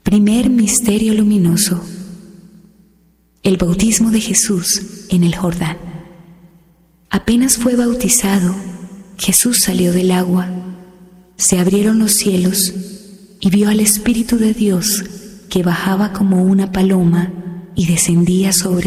Primer misterio luminoso: el bautismo de Jesús en el Jordán. Apenas fue bautizado, Jesús salió del agua, se abrieron los cielos y vio al Espíritu de Dios que bajaba como una paloma y descendía sobre